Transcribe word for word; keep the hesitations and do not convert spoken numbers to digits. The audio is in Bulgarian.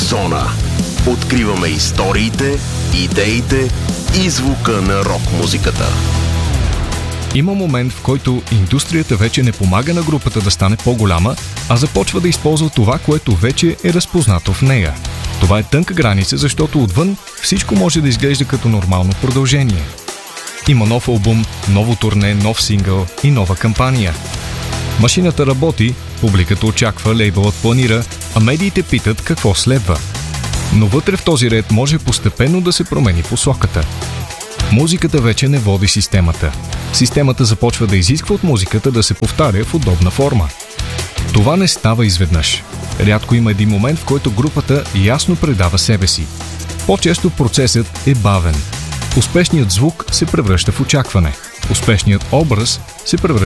Зона. Откриваме историите, идеите и звука на рок-музиката. Има момент, в който индустрията вече не помага на групата да стане по-голяма, а започва да използва това, което вече е разпознато в нея. Това е тънка граница, защото отвън всичко може да изглежда като нормално продължение. Има нов албум, ново турне, нов сингъл и нова кампания. Машината работи, публиката очаква, лейбълът планира, а медиите питат какво следва. Но вътре в този ред може постепенно да се промени посоката. Музиката вече не води системата. Системата започва да изисква от музиката да се повтаря в удобна форма. Това не става изведнъж. Рядко има един момент, в който групата ясно предава себе си. По-често процесът е бавен. Успешният звук се превръща в очакване. Успешният образ се превръща